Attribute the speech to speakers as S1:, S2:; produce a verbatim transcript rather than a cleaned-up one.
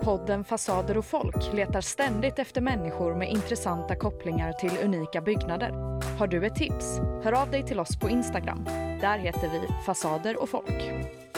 S1: Podden Fasader och folk letar ständigt efter människor med intressanta kopplingar till unika byggnader. Har du ett tips? Hör av dig till oss på Instagram. Där heter vi Fasader och folk.